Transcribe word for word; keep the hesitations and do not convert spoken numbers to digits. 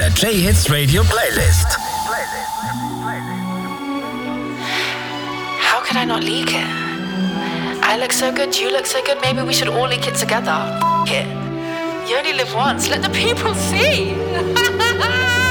der J-Hits Radio Playlist. How could I not leak it? I look so good, you look so good, maybe we should all leak it together. F it. You only live once, let the people see.